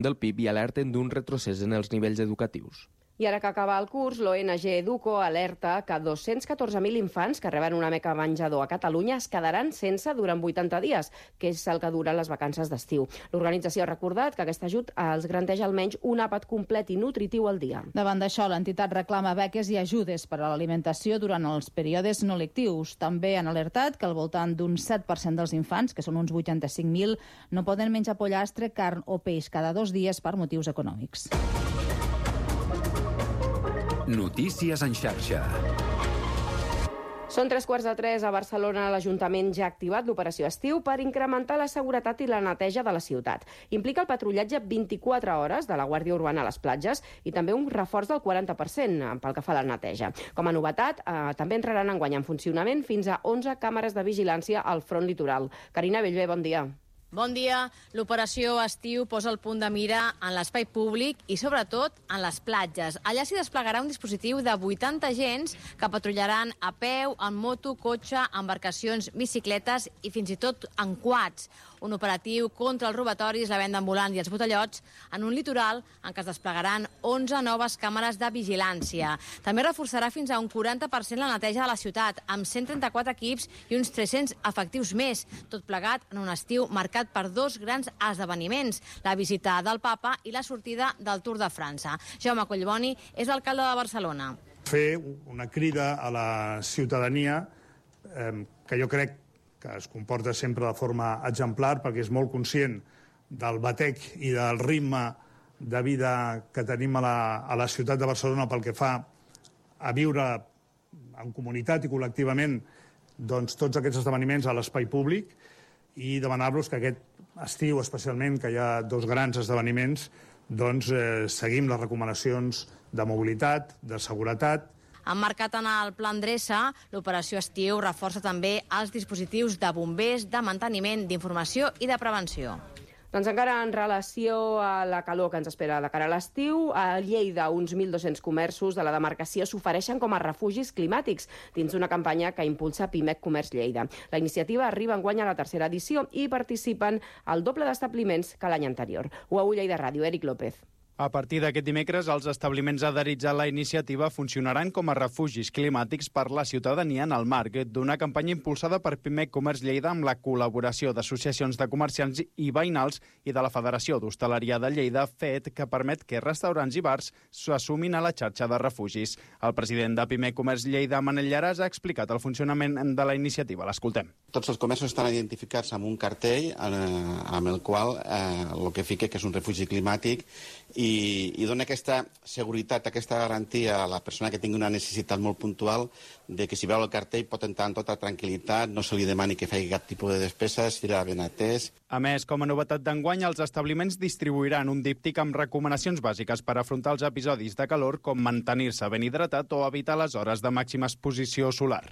del PIB i alerten d'un retrocés en els nivells educatius. I ara que acaba el curs, l'ONG Educo alerta que 214.000 infants que reben una beca menjador a Catalunya es quedaran sense durant 80 dies, que és el que duren les vacances d'estiu. L'organització ha recordat que aquest ajut els garanteix almenys un àpat complet i nutritiu al dia. Davant d'això, l'entitat reclama beques i ajudes per a l'alimentació durant els períodes no lectius. També han alertat que al voltant d'un 7% dels infants, que són uns 85.000, no poden menjar pollastre, carn o peix cada 2 dies per motius econòmics. Notícies en xarxa. Són 3:15 a Barcelona. L'Ajuntament ja ha activat l'operació estiu per incrementar la seguretat i la neteja de la ciutat. Implica el patrullatge 24 hores de la Guàrdia Urbana a les platges i també un reforç del 40% pel que fa a la neteja. Com a novetat, també entraran enguany en funcionament fins a 11 càmeres de vigilància al front litoral. Carina Bellver, bon dia. Bon dia. L'operació estiu posa el punt de mira en l'espai públic i, sobretot, en les platges. Allà s'hi desplegarà un dispositiu de 80 agents que patrullaran a peu, en moto, cotxe, embarcacions, bicicletes i fins i tot en quads. Un operatiu contra els robatoris, la venda ambulant i els botellots en un litoral en què es desplegaran 11 noves càmeres de vigilància. També reforçarà fins a un 40% la neteja de la ciutat, amb 134 equips i uns 300 efectius més, tot plegat en un estiu marcat per 2 grans esdeveniments, la visita del Papa i la sortida del Tour de França. Jaume Collboni és l'alcalde de Barcelona. Fer una crida a la ciutadania que jo crec que es comporta sempre de forma exemplar perquè és molt conscient del batec i del ritme de vida que tenim a la ciutat de Barcelona pel que fa a viure en comunitat i col·lectivament doncs, tots aquests esdeveniments a l'espai públic i demanar-los que aquest estiu, especialment, que hi ha 2 grans esdeveniments, doncs seguim les recomanacions de mobilitat, de seguretat. Emmarcat en el Pla Endreça, l'operació estiu reforça també els dispositius de bombers, de manteniment, d'informació i de prevenció. Doncs encara en relació a la calor que ens espera de cara a l'estiu, a Lleida uns 1.200 comerços de la demarcació s'ofereixen com a refugis climàtics dins d'una campanya que impulsa Pimec Comerç Lleida. La iniciativa arriba enguany a la 3a edició i participen el doble d'establiments que l'any anterior. UAU Lleida Ràdio, Eric López. A partir d'aquest dimecres, els establiments adherits a la iniciativa funcionaran com a refugis climàtics per la ciutadania en el marc d'una campanya impulsada per Pimec Comerç Lleida amb la col·laboració d'associacions de comerciants i veïnals i de la Federació d'Hostaleria de Lleida, fet que permet que restaurants i bars s'assumin a la xarxa de refugis. El president de Pimec Comerç Lleida, Manel Llaràs, ha explicat el funcionament de la iniciativa. L'escoltem. Tots els comerços estan identificats amb un cartell amb el qual el que fica que és un refugi climàtic i dona aquesta seguretat, aquesta garantia a la persona que tingui una necessitat molt puntual de que si veu el cartell pot entrar en tota tranquil·litat, no se li demani que faci cap tipus de despeses, serà ben atès. A més, com a novetat d'enguany, els establiments distribuiran un díptic amb recomanacions bàsiques per afrontar els episodis de calor, com mantenir-se ben hidratat o evitar les hores de màxima exposició solar.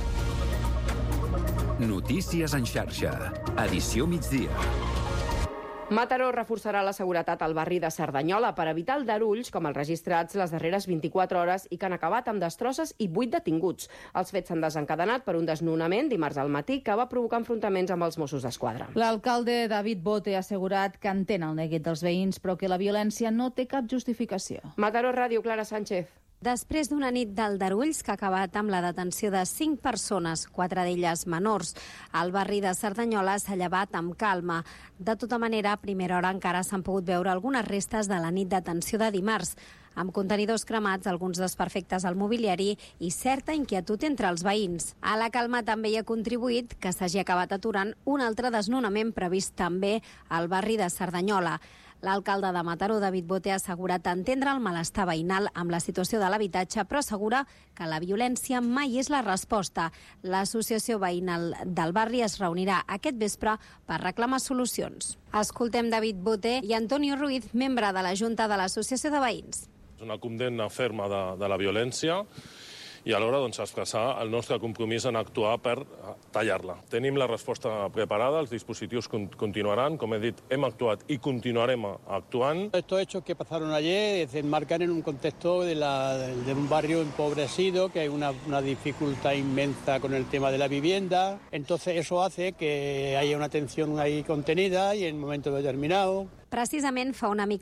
Notícies en xarxa. Edició migdia. Mataró reforçarà la seguretat al barri de Cerdanyola per evitar aldarulls com els registrats les darreres 24 hores i que han acabat amb destrosses i 8 detinguts. Els fets s'han desencadenat per un desnonament dimarts al matí que va provocar enfrontaments amb els Mossos d'Esquadra. L'alcalde David Bote ha assegurat que entén el neguit dels veïns però que la violència no té cap justificació. Mataró Ràdio, Clara Sánchez. Després d'una nit d'aldarulls que ha acabat amb la detenció de 5 persones, 4 d'elles menors, el barri de Cerdanyola s'ha llevat amb calma. De tota manera, a primera hora encara s'han pogut veure algunes restes de la nit d'atenció de dimarts, amb contenidors cremats, alguns desperfectes al mobiliari i certa inquietud entre els veïns. A la calma també hi ha contribuït que s'hagi acabat aturant un altre desnonament previst també al barri de Cerdanyola. L'alcalde de Mataró, David Bote, ha assegurat entendre el malestar veïnal amb la situació de l'habitatge, però assegura que la violència mai és la resposta. L'associació veïnal del barri es reunirà aquest vespre per reclamar solucions. Escoltem David Bote i Antonio Ruiz, membre de la Junta de l'Associació de Veïns. És una condemna ferma de la violència i alhora expressar el nostre compromís en actuar per tallar-la. Tenim la resposta preparada, els dispositius continuaran, com he dit, hem actuat i continuarem actuant. Estos hechos que pasaron ayer se enmarcan en un contexto de un barrio empobrecido, que hay una dificultad inmensa con el tema de la vivienda. Entonces eso hace que haya una tensión ahí contenida y en un momento determinado. Precisament fa una mica